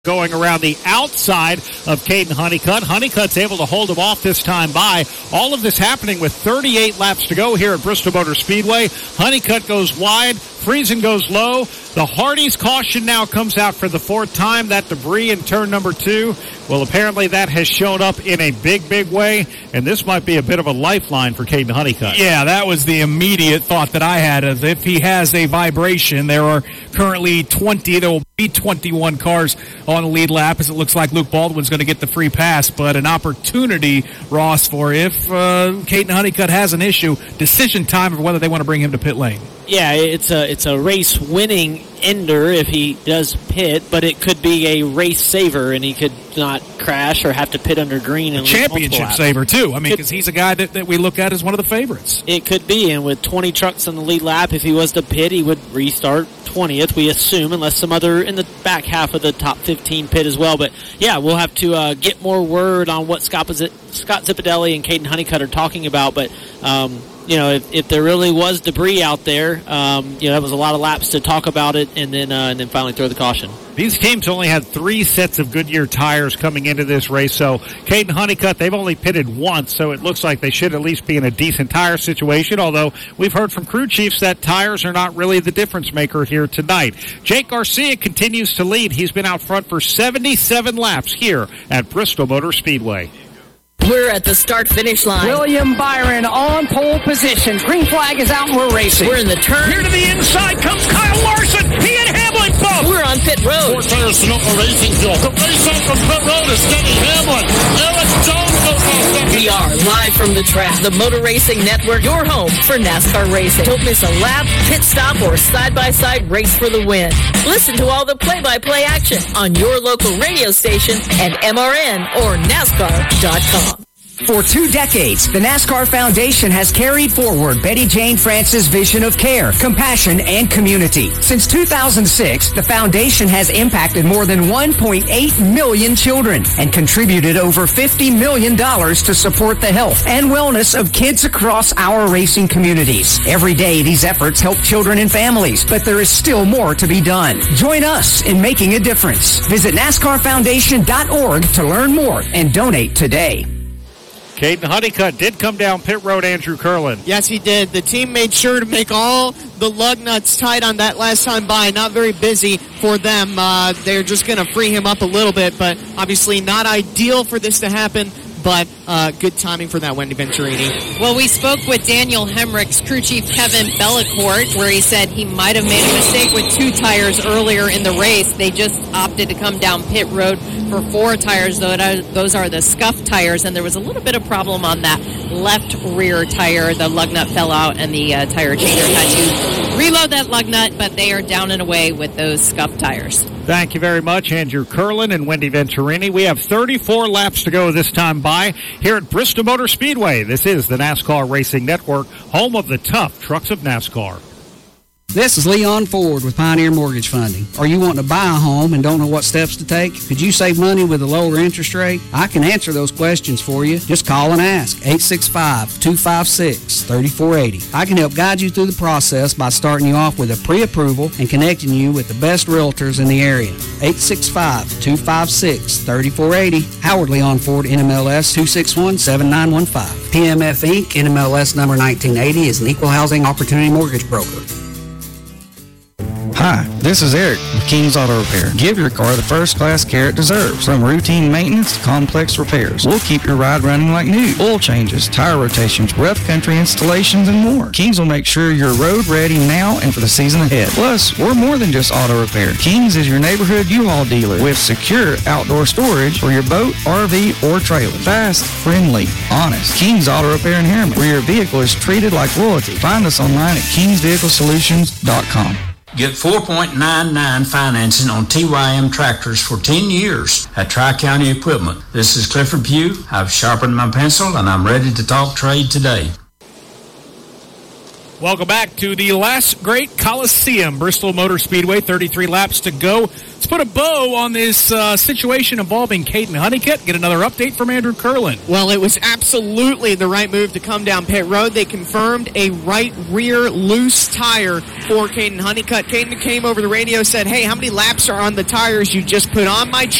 going around the outside of Caden Honeycutt. Honeycutt's able to hold him off this time by. All of this happening with 38 laps to go here at Bristol Motor Speedway. Honeycutt goes wide. Friesen goes low. The Hardee's caution now comes out for the fourth time. That debris in turn number 2. Well, apparently that has shown up in a big, big way, and this might be a bit of a lifeline for Caden Honeycutt. Yeah, that was the immediate thought that I had. As if he has a vibration, there are currently 20. There will be 21 cars on the lead lap, as it looks like Luke Baldwin's going to get the free pass. But an opportunity, Ross, for if Caden Honeycutt has an issue, decision time of whether they want to bring him to pit lane. Yeah, it's a race-winning ender if he does pit, but it could be a race saver, and he could not crash or have to pit under green. And championship saver, too. I mean, because he's a guy that we look at as one of the favorites. It could be, and with 20 trucks on the lead lap, if he was to pit, he would restart 20th, we assume, unless some other in the back half of the top 15 pit as well. But, yeah, we'll have to get more word on what Scott Zipadelli and Caden Honeycutt are talking about, but if there really was debris out there, that was a lot of laps to talk about it and then finally throw the caution. These teams only had 3 sets of Goodyear tires coming into this race, so Caden Honeycutt, they've only pitted once, so it looks like they should at least be in a decent tire situation, although we've heard from crew chiefs that tires are not really the difference maker here tonight. Jake Garcia continues to lead. He's been out front for 77 laps here at Bristol Motor Speedway. We're at the start-finish line. William Byron on pole position. Green flag is out and we're racing. We're in the turn. Here to the inside comes Kyle Larson. He and Hamlin both. We're on pit road. 4 tires to Sonoma Racing field. The race up from pit road is Denny Hamlin. Eric Jones goes off. We are live from the track. The Motor Racing Network, your home for NASCAR racing. Don't miss a lap, pit stop, or side-by-side race for the win. Listen to all the play-by-play action on your local radio station and MRN or NASCAR.com. For 2 decades, the NASCAR Foundation has carried forward Betty Jane France's vision of care, compassion, and community. Since 2006, the foundation has impacted more than 1.8 million children and contributed over $50 million to support the health and wellness of kids across our racing communities. Every day, these efforts help children and families, but there is still more to be done. Join us in making a difference. Visit NASCARFoundation.org to learn more and donate today. Caden Honeycutt did come down pit road, Andrew Curlin. Yes, he did. The team made sure to make all the lug nuts tight on that last time by. Not very busy for them. They're just going to free him up a little bit, but obviously not ideal for this to happen. But good timing for that, Wendy Venturini. Well, we spoke with Daniel Hemrick's crew chief, Kevin Bellacourt, where he said he might have made a mistake with 2 tires earlier in the race. They just opted to come down pit road for 4 tires, though. Those are the scuff tires, and there was a little bit of problem on that left rear tire. The lug nut fell out, and the tire changer had to reload that lug nut, but they are down and away with those scuff tires. Thank you very much, Andrew Curlin and Wendy Venturini. We have 34 laps to go this time by here at Bristol Motor Speedway. This is the NASCAR Racing Network, home of the tough trucks of NASCAR. This is Leon Ford with Pioneer Mortgage Funding. Are you wanting to buy a home and don't know what steps to take? Could you save money with a lower interest rate? I can answer those questions for you. Just call and ask. 865-256-3480. I can help guide you through the process by starting you off with a pre-approval and connecting you with the best realtors in the area. 865-256-3480. Howard Leon Ford, NMLS 261-7915. PMF Inc., NMLS number 1980, is an equal housing opportunity mortgage broker. Hi, this is Eric with King's Auto Repair. Give your car the first-class care it deserves. From routine maintenance to complex repairs, we'll keep your ride running like new. Oil changes, tire rotations, rough country installations, and more. King's will make sure you're road ready now and for the season ahead. Plus, we're more than just auto repair. King's is your neighborhood U-Haul dealer with secure outdoor storage for your boat, RV, or trailer. Fast, friendly, honest. King's Auto Repair in Harriman, where your vehicle is treated like royalty. Find us online at kingsvehiclesolutions.com. Get 4.99 financing on TYM tractors for 10 years at Tri-County Equipment. This is Clifford Pugh. I've sharpened my pencil and I'm ready to talk trade today. Welcome back to the last great Coliseum, Bristol Motor Speedway. 33 laps to go. Let's put a bow on this situation involving Caden Honeycutt. Get another update from Andrew Curlin. Well, it was absolutely the right move to come down pit road. They confirmed a right rear loose tire for Caden Honeycutt. Caden came over the radio, said, hey, how many laps are on the tires you just put on my truck?